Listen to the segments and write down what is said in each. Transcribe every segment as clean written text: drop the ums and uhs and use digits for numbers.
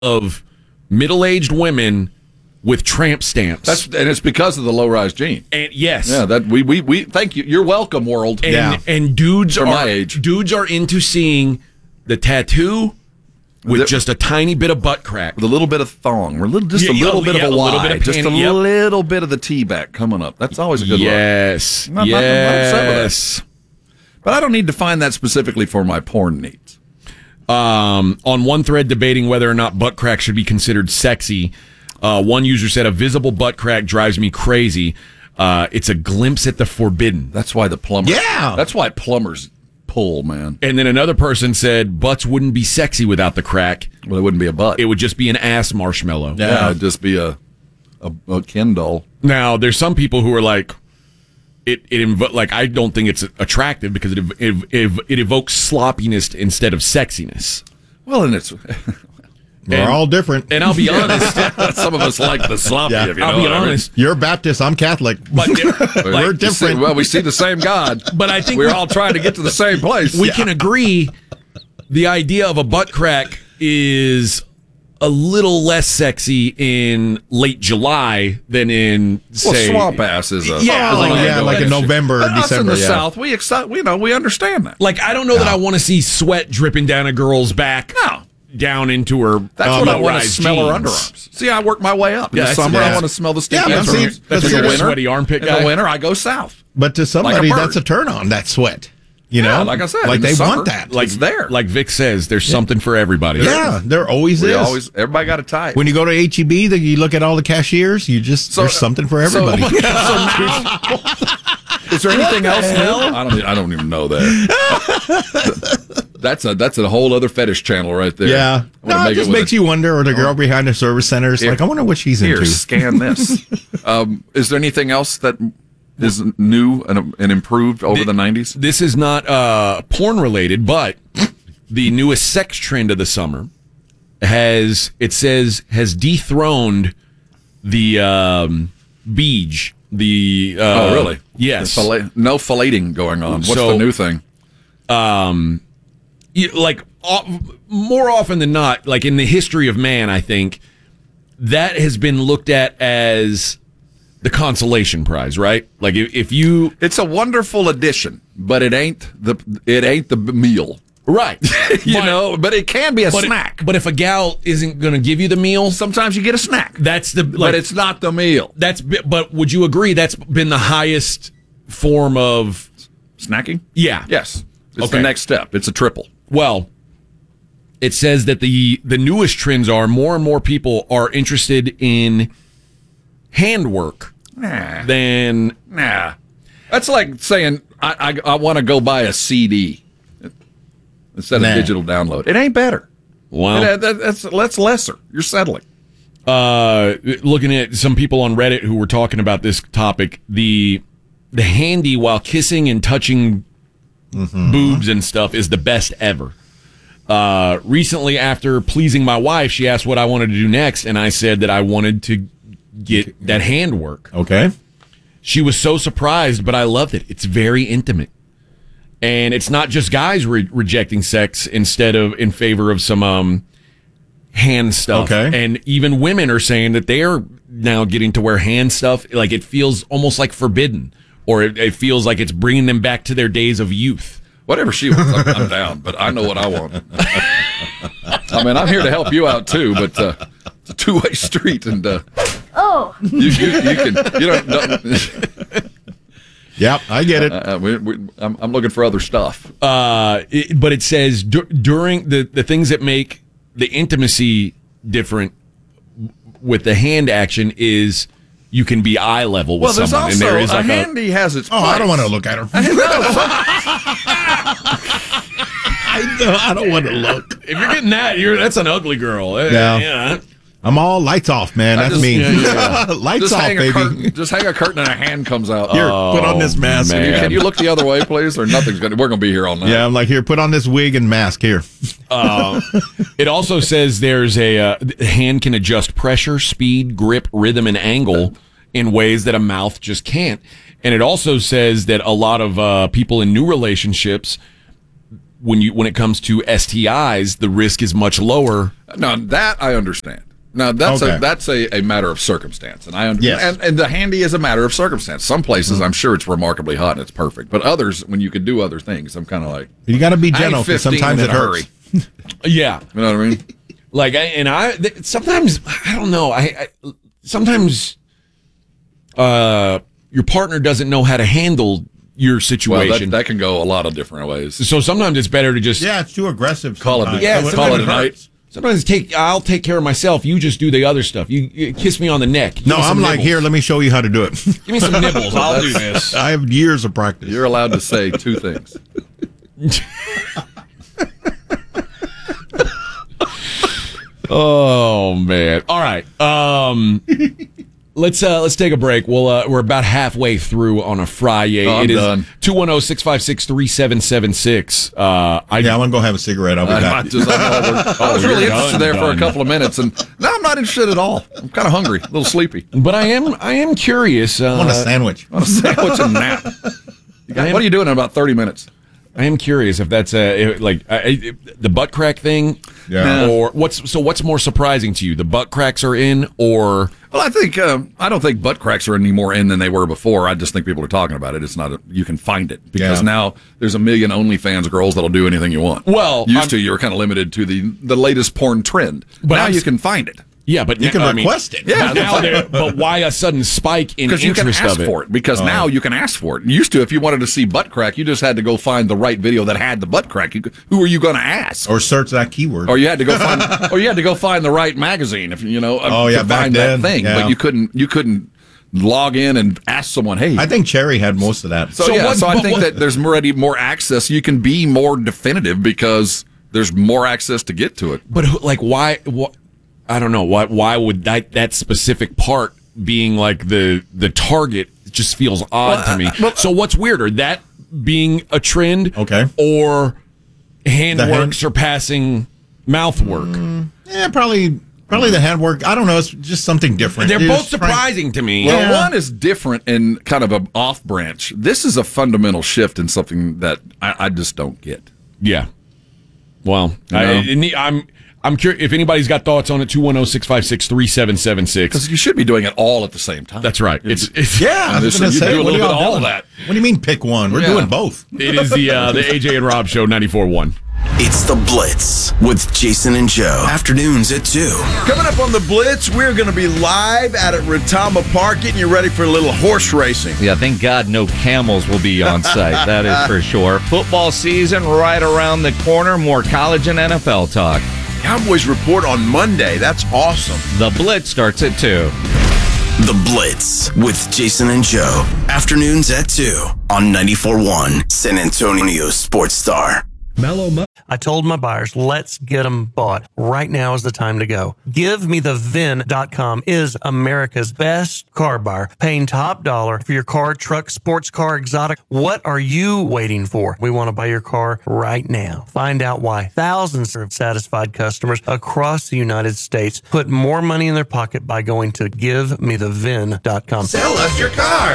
of middle-aged women with tramp stamps. And it's because of the low-rise gene. And yes. Yeah, that we thank you. You're welcome, world. And dudes For are my age. Dudes are into seeing the tattoo with just a tiny bit of butt crack. With a little bit of thong, or a little bit of a Y, just a little bit of the T-back coming up. That's always a good look. Yes. I'm not upset with that. But I don't need to find that specifically for my porn needs. On one thread debating whether or not butt crack should be considered sexy, one user said, a visible butt crack drives me crazy. It's a glimpse at the forbidden. That's why the plumbers. Yeah. That's why plumbers pull, man. And then another person said, butts wouldn't be sexy without the crack. Well, it wouldn't be a butt. It would just be an ass marshmallow. Yeah, it'd just be a Ken doll. Now, there's some people who are like, I don't think it's attractive because it evokes sloppiness instead of sexiness. Well, and it's... We're all different. And I'll be honest. Some of us like the sloppy, if you know I'll be what I mean. honest. You're Baptist, I'm Catholic. But We're different. Well, we see the same God. But I think we're all trying to get to the same place. We can agree the idea of a butt crack is a little less sexy in late July than in, say... swamp ass is a... like in November or Us December. in the South, we understand that. Like, I don't know that I want to see sweat dripping down a girl's back. No. Down into her. That's what I want to low-rise smell her jeans. underarms. See, I work my way up. In the that's- summer, yeah. I want to smell the stinky Yeah, but see, underarms. that's In your the winter, sweaty armpit in guy. the winter, I go south. But to somebody, Like a bird. that's a turn on, that sweat. You Yeah, know? like I said, Like in the they summer, want that. like, it's there. Like Vic says, there's something for everybody. Yeah, there always is. Everybody got a type. When you go to HEB, you look at all the cashiers, there's something for everybody. Is there anything else new? I don't even know that. That's a whole other fetish channel right there. Yeah. No, it just makes you wonder, or the girl behind the service center is like, I wonder what she's into. Scan this. Is there anything else that is new and improved over the 90s? This is not porn related, but the newest sex trend of the summer has dethroned the beej. Oh, really? Yes. No filleting going on. What's the new thing? More often than not, like in the history of man, I think that has been looked at as the consolation prize, right? Like if you, it's a wonderful addition, but it ain't the meal, right? But it can be a snack. But if a gal isn't going to give you the meal, sometimes you get a snack. But it's not the meal. But would you agree that's been the highest form of snacking? Yeah. Yes. It's the next step. It's a triple. Well, it says that the newest trends are more and more people are interested in handwork than... Nah. That's like saying, I want to go buy a CD instead of digital download. It ain't better. Well, that's lesser. You're settling. Looking at some people on Reddit who were talking about this topic, the handy while kissing and touching boobs and stuff is the best ever. Recently, after pleasing my wife, she asked what I wanted to do next, and I said that I wanted to get that handwork. Okay. She was so surprised, but I loved it. It's very intimate. And it's not just guys rejecting sex in favor of some hand stuff. Okay. And even women are saying that they are now getting to wear hand stuff. Like it feels almost like forbidden, or it feels like it's bringing them back to their days of youth. Whatever she wants, I'm down, but I know what I want. I mean, I'm here to help you out too, but it's a two-way street, and you can, Yep, I get it. I'm looking for other stuff. But it says during the things that make the intimacy different with the hand action is you can be eye level with there's someone. Also, and there is like handy has its place. I don't want to look at her. I don't want to look. If you're getting that's an ugly girl. Yeah. I'm all lights off, man. That's me. Lights just off, baby. Just hang a curtain and a hand comes out. Here, put on this mask. Can you look the other way, please? Or we're going to be here all night. Yeah, I'm like, here, put on this wig and mask here. It also says there's the hand can adjust pressure, speed, grip, rhythm, and angle in ways that a mouth just can't. And it also says that a lot of people in new relationships, when it comes to STIs, the risk is much lower. Now that I understand. Now that's a matter of circumstance, and I understand. Yes. And the handy is a matter of circumstance. Some places I'm sure it's remarkably hot and it's perfect, but others, when you could do other things, I'm kind of like, you got to be gentle because sometimes it hurts. Yeah, you know what I mean. Like sometimes I don't know. I sometimes your partner doesn't know how to handle your situation. Well, that can go a lot of different ways. So sometimes it's better to just it's too aggressive. Call it a night. Sometimes I'll take care of myself. You just do the other stuff. You kiss me on the neck. No, I'm like, here, let me show you how to do it. Give me some nibbles. I'll do this. I have years of practice. You're allowed to say two things. Oh man! All right, let's take a break. We're about halfway through on a Friday. I'm done. 210-656-3776. I'm gonna go have a cigarette. I'll be back. I was really interested there for a couple of minutes, and now I'm not interested at all. I'm kind of hungry, a little sleepy. But I am curious. I want a sandwich. I want a sandwich and nap. What are you doing in about 30 minutes? I am curious if that's the butt crack thing, or what's more surprising to you? The butt cracks are in, or well, I don't think butt cracks are any more in than they were before. I just think people are talking about it. It's not you can find it because now there's a million OnlyFans girls that'll do anything you want. Well, you were kind of limited to the latest porn trend, but now you can find it. Yeah, but you can request it. Yeah, but why a sudden spike in interest you can ask of it? for it? Because now you can ask for it. Used to, if you wanted to see butt crack, you just had to go find the right video that had the butt crack. Who are you going to ask? Or search that keyword. Or you had to go find. Or you had to go find the right magazine. If to find that thing, but you couldn't log in and ask someone. Hey, I think Cherry had most of that. So I think that there's already more access. You can be more definitive because there's more access to get to it. But why? I don't know. Why would that specific part being like the target just feels odd to me. So what's weirder, that being a trend, or handwork surpassing mouth work? Probably the handwork. I don't know. It's just something different. They're both surprising to me. Well, one is different and kind of an off branch. This is a fundamental shift in something that I just don't get. Yeah. Well, I'm curious if anybody's got thoughts on it. 210-656-3776. Because you should be doing it all at the same time. That's right. I was going to say, do a little bit of all of that. What do you mean pick one? We're doing both. It is the AJ and Rob Show, 94.1. It's The Blitz with Jason and Joe. Afternoons at 2. Coming up on The Blitz, we're going to be live out at Retama Park, getting you ready for a little horse racing. Yeah, thank God no camels will be on site. That is for sure. Football season right around the corner. More college and NFL talk. Cowboys report on Monday. That's awesome. The Blitz starts at 2. The Blitz with Jason and Joe. Afternoons at 2 on 94.1 San Antonio Sports Star. I told my buyers, let's get them bought. Right now is the time to go. GiveMeTheVin.com is America's best car buyer, paying top dollar for your car, truck, sports car, exotic. What are you waiting for? We want to buy your car right now. Find out why thousands of satisfied customers across the United States put more money in their pocket by going to GiveMeTheVin.com. Sell us your car.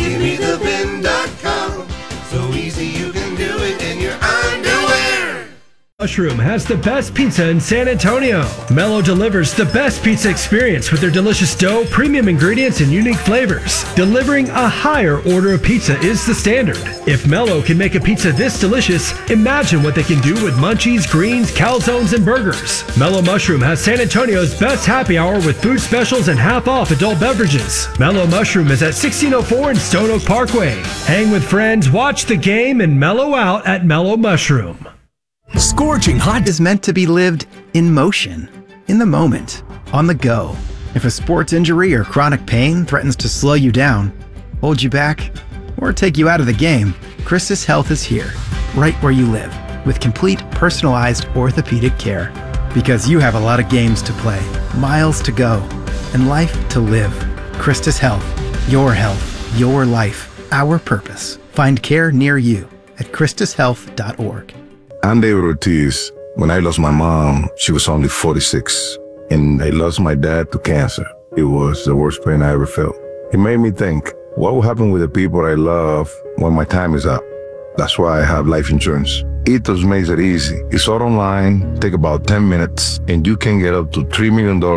GiveMeTheVin.com. So easy you can do it in your underwear. Mushroom has the best pizza in San Antonio. Mellow delivers the best pizza experience with their delicious dough, premium ingredients, and unique flavors. Delivering a higher order of pizza is the standard. If Mellow can make a pizza this delicious, imagine what they can do with munchies, greens, calzones, and burgers. Mellow Mushroom has San Antonio's best happy hour with food specials and half-off adult beverages. Mellow Mushroom is at 1604 in Stone Oak Parkway. Hang with friends, watch the game, and mellow out at Mellow Mushroom. Scorching hot is meant to be lived in motion, in the moment, on the go. If a sports injury or chronic pain threatens to slow you down, hold you back, or take you out of the game, Christus Health is here, right where you live, with complete personalized orthopedic care. Because you have a lot of games to play, miles to go, and life to live. Christus Health, your life, our purpose. Find care near you at ChristusHealth.org. I'm David Ortiz. When I lost my mom, she was only 46, and I lost my dad to cancer. It was the worst pain I ever felt. It made me think, what will happen with the people I love when my time is up? That's why I have life insurance. Ethos makes it easy. It's all online, take about 10 minutes, and you can get up to $3 million